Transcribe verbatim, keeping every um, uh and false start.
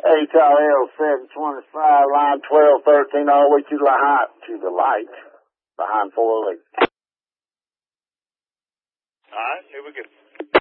H R L seven twenty-five, line twelve thirteen, all the way to the light, to the light behind four oh eight. All right, here we go.